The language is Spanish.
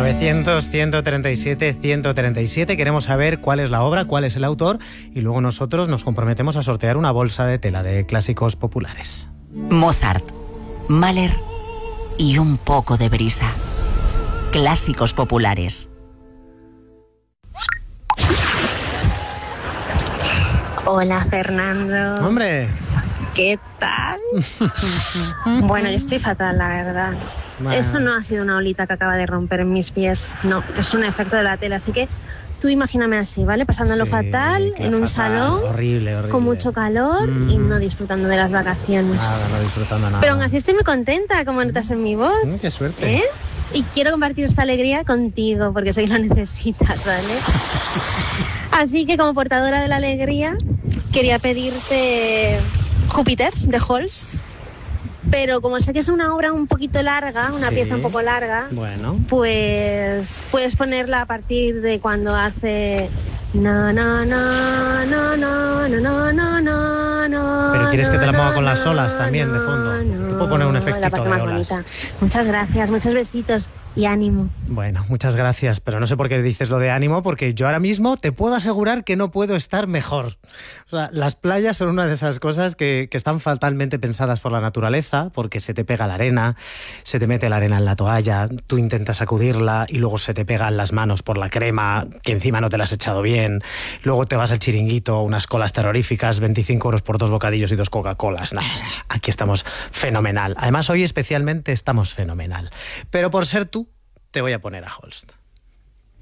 900-137-137. Queremos saber cuál es la obra, cuál es el autor y luego nosotros nos comprometemos a sortear una bolsa de tela de clásicos populares. Mozart, Mahler y un poco de brisa. Clásicos populares. Hola, Fernando. ¡Hombre! ¿Qué tal? Bueno, yo estoy fatal, la verdad. Bueno. Eso no ha sido una olita que acaba de romper en mis pies. No, es un efecto de la tela. Así que tú imagíname así, ¿vale? Pasándolo fatal, en un salón, horrible, horrible, con mucho calor y no disfrutando de las vacaciones. Nada, no disfrutando nada. Pero aún así estoy muy contenta, como notas en mi voz. ¡Qué suerte! ¿Eh? Y quiero compartir esta alegría contigo, porque sé que lo necesitas, ¿vale? Así que como portadora de la alegría, quería pedirte Júpiter, de Holst. Pero como sé que es una obra un poquito larga, una pieza un poco larga, bueno, pues puedes ponerla a partir de cuando hace... Na, na, na, na, na, na, na, na, na, pero quieres que te la ponga con las na, olas también de fondo. Te puedo poner un la efectito parte de más olas. bonita. Muchas gracias, muchos besitos y ánimo. Bueno, muchas gracias, pero no sé por qué dices lo de ánimo, porque yo ahora mismo te puedo asegurar que no puedo estar mejor. O sea, las playas son una de esas cosas que están fatalmente pensadas por la naturaleza, porque se te pega la arena, se te mete la arena en la toalla, tú intentas sacudirla y luego se te pegan las manos por la crema, que encima no te la has echado bien. Luego te vas al chiringuito, unas colas terroríficas, 25 euros por 2 bocadillos y 2 Coca-Colas. Nah, aquí estamos fenomenal. Además, hoy especialmente estamos fenomenal. Pero por ser tú, te voy a poner a Holst.